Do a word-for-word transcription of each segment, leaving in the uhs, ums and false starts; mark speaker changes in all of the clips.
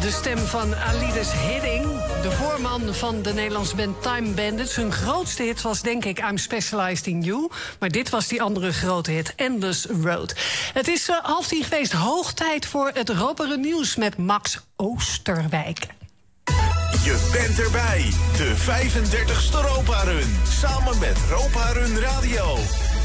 Speaker 1: De stem van Alides Hidding, de voorman van de Nederlandse band Time Bandits. Hun grootste hit was denk ik I'm Specialized in You. Maar dit was die andere grote hit, Endless Road. Het is uh, half tien geweest, hoog tijd voor het Roperen Nieuws met Max Oosterwijk.
Speaker 2: Je bent erbij, de vijfendertigste Roparun, samen met Roparun Radio.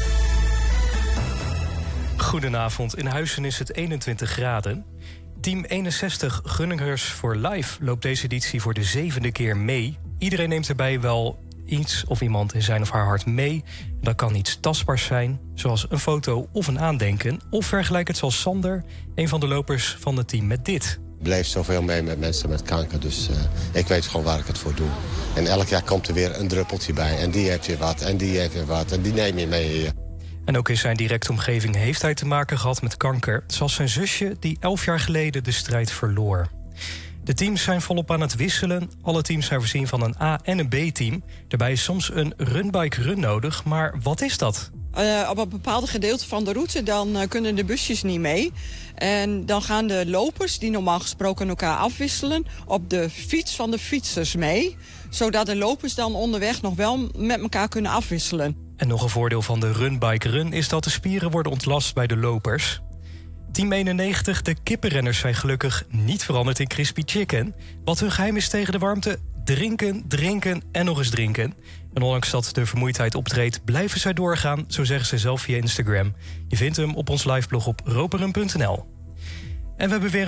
Speaker 3: Goedenavond, in Huizen is het eenentwintig graden. Team eenenzestig Gunningers for Life loopt deze editie voor de zevende keer mee. Iedereen neemt erbij wel iets of iemand in zijn of haar hart mee. Dat kan iets tastbaars zijn, zoals een foto of een aandenken. Of vergelijk het zoals Sander, een van de lopers van het team, met dit.
Speaker 4: Ik blijf zoveel mee met mensen met kanker, dus uh, ik weet gewoon waar ik het voor doe. En elk jaar komt er weer een druppeltje bij. En die heeft weer wat, en die heeft weer wat, en die neem je mee hier.
Speaker 3: En ook in zijn directe omgeving heeft hij te maken gehad met kanker, zoals zijn zusje die elf jaar geleden de strijd verloor. De teams zijn volop aan het wisselen. Alle teams zijn voorzien van een A- en een B-team. Daarbij is soms een runbike run nodig, maar wat is dat?
Speaker 5: Uh, op een bepaald gedeelte van de route dan uh, kunnen de busjes niet mee. En dan gaan de lopers, die normaal gesproken elkaar afwisselen, op de fiets van de fietsers mee. Zodat de lopers dan onderweg nog wel met elkaar kunnen afwisselen.
Speaker 3: En nog een voordeel van de runbike run is dat de spieren worden ontlast bij de lopers. Team eenennegentig, de kippenrenners, zijn gelukkig niet veranderd in crispy chicken. Wat hun geheim is tegen de warmte: drinken, drinken en nog eens drinken. En ondanks dat de vermoeidheid optreedt, blijven zij doorgaan, zo zeggen ze zelf via Instagram. Je vindt hem op ons liveblog op roperum punt n l. En we hebben weer